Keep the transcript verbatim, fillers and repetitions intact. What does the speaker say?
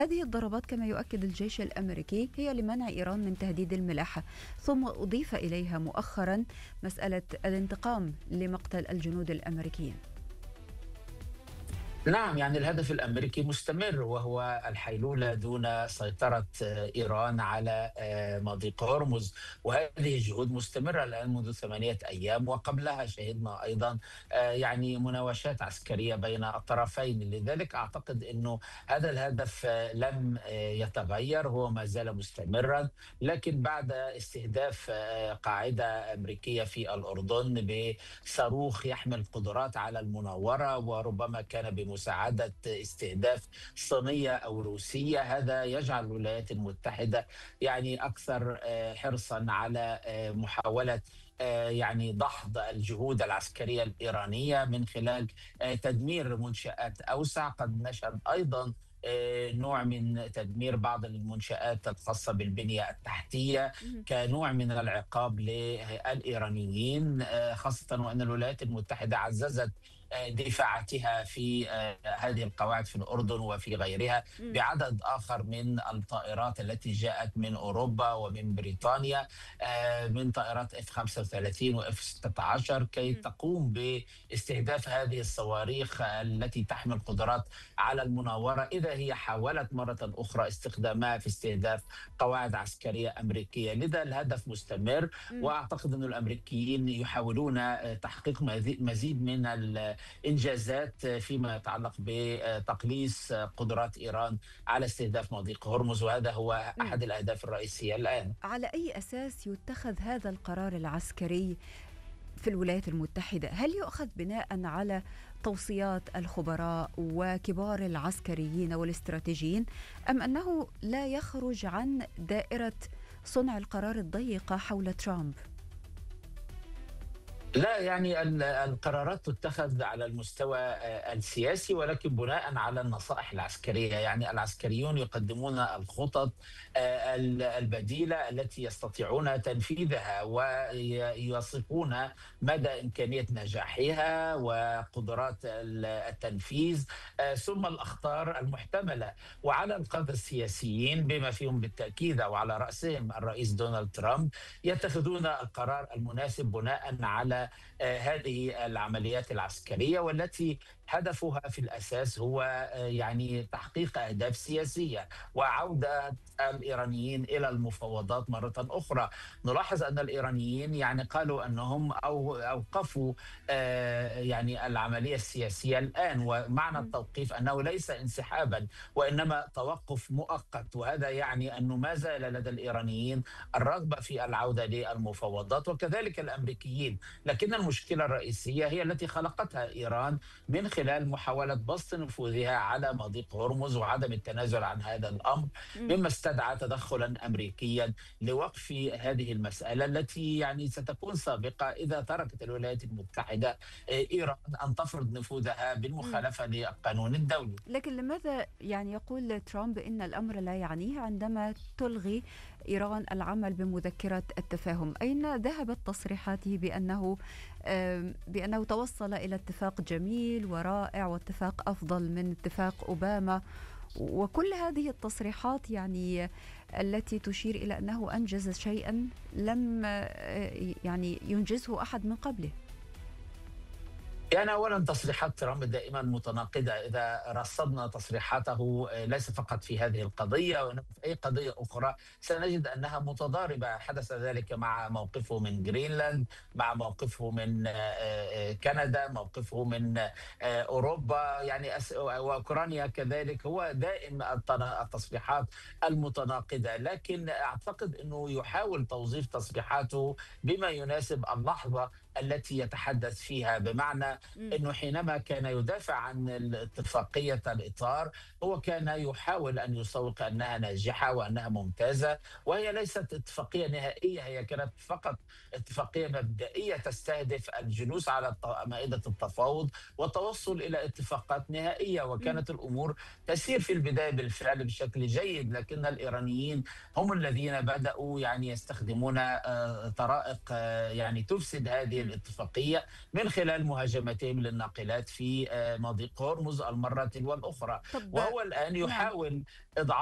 هذه الضربات كما يؤكد الجيش الأمريكي هي لمنع إيران من تهديد الملاحة، ثم أضيف إليها مؤخرا مسألة الانتقام لمقتل الجنود الأمريكيين. نعم، يعني الهدف الأمريكي مستمر، وهو الحيلولة دون سيطرة آه، إيران على آه، مضيق هرمز. وهذه الجهود مستمرة الآن منذ ثمانية أيام، وقبلها شهدنا أيضا آه، يعني مناوشات عسكرية بين الطرفين. لذلك أعتقد أنه هذا الهدف آه، لم آه، يتغير، هو ما زال مستمرا. لكن بعد استهداف آه، قاعدة أمريكية في الأردن بصاروخ يحمل قدرات على المناورة، وربما كان بمساعدة استهداف صينية أو روسية، هذا يجعل الولايات المتحدة يعني أكثر آه، حرصا على آه، محاولة آه، يعني دحض الجهود العسكرية الإيرانية من خلال آه، تدمير منشآت أوسع. قد نشهد أيضا آه، نوع من تدمير بعض المنشآت الخاصة بالبنية التحتية مهم. كنوع من العقاب للإيرانيين، آه، خاصة وأن الولايات المتحدة عززت آه، دفاعاتها في آه، هذه القواعد في الأردن وفي غيرها مم. بعدد آخر من الطائرات التي جاءت من أوروبا ومن بريطانيا، آه، من طائرات إف خمسة وثلاثين وإف ستة عشر، كي مم. تقوم باستهداف هذه الصواريخ التي تحمل قدرات على المناورة، إذا هي حاولت مرة أخرى استخدامها في استهداف قواعد عسكرية أمريكية. لذا الهدف مستمر، مم. وأعتقد أن الأمريكيين يحاولون آه، تحقيق مزي- مزيد من الإنجازات فيما يتعلق بتقليص قدرات إيران على استهداف مضيق هرمز، وهذا هو مم. أحد الأهداف الرئيسية الآن. على أي أساس يتخذ هذا القرار العسكري في الولايات المتحدة؟ هل يؤخذ بناء على توصيات الخبراء وكبار العسكريين والاستراتيجيين، أم أنه لا يخرج عن دائرة صنع القرار الضيقة حول ترامب؟ لا، يعني ال- القرارات تتخذ على المستوى آه، السياسي، ولكن بناء على النصائح العسكرية. يعني العسكريون يقدمون الخطط آه، ال- البديلة التي يستطيعون تنفيذها، ويصفون مدى إمكانية نجاحها وقدرات ال- التنفيذ، آه، ثم الأخطار المحتملة. وعلى القادة السياسيين بما فيهم بالتأكيد أو على رأسهم الرئيس دونالد ترامب يتخذون القرار المناسب بناء على آه، هذه العمليات العسكرية، والتي هدفها في الأساس هو آه، يعني تحقيق أهداف سياسية وعودة الإيرانيين إلى المفاوضات مرة أخرى. نلاحظ أن الإيرانيين يعني قالوا أنهم أو أوقفوا آه، يعني العملية السياسية الآن، ومعنى مم. التوقيف أنه ليس انسحابا وإنما توقف مؤقت، وهذا يعني أنه ما زال لدى الإيرانيين الرغبة في العودة للمفاوضات، وكذلك الأمريكيين. لكن المشكلة الرئيسية هي التي خلقتها إيران من خلال محاولة بسط نفوذها على مضيق هرمز وعدم التنازل عن هذا الأمر، مم. مما استدعى تدخلا أمريكيا لوقف هذه المسألة التي يعني ستكون سابقة إذا تركت الولايات المتحدة آه، إيران أن تفرض نفوذها مم. بالمخالفة للقانون الدولي. لكن لماذا يعني يقول ترامب إن الأمر لا يعنيه عندما تلغي إيران العمل بمذكرة التفاهم؟ أين ذهبت تصريحاته بأنه آم، بأنه توصل إلى اتفاق جميل ورائع واتفاق أفضل من اتفاق أوباما، وكل هذه التصريحات يعني التي تشير إلى أنه أنجز شيئا لم آه، يعني ينجزه أحد من قبله؟ يعني أولا تصريحات ترامب دائما متناقضة إذا رصدنا تصريحاته، آه، ليس فقط في هذه القضية وإنما في أي قضية أخرى سنجد أنها متضاربة. حدث ذلك مع موقفه من جرينلاند، مع موقفه من آه، آه، كندا، موقفه من آه، أوروبا، يعني أس- وأوكرانيا كذلك. هو دائم التنا- التصريحات المتناقضة، لكن أعتقد أنه يحاول توظيف تصريحاته بما يناسب اللحظة التي يتحدث فيها. بمعنى مم. انه حينما كان يدافع عن اتفاقيه الاطار، هو كان يحاول ان يسوق انها ناجحه وانها ممتازه، وهي ليست اتفاقيه نهائيه، هي كانت فقط اتفاقيه مبدئيه تستهدف الجلوس على الط- مائده التفاوض والتوصل الى اتفاقات نهائيه. مم. وكانت الامور تسير في البدايه بالفعل بشكل جيد، لكن الايرانيين هم الذين بداوا يعني يستخدمون آه، طرائق آه، يعني تفسد هذه مم. الاتفاقيه من خلال مهاجمات مهمتهم للناقلات في مضيق هرمز المرة تلو الأخرى. طب وهو الآن نعم. يحاول إضعاف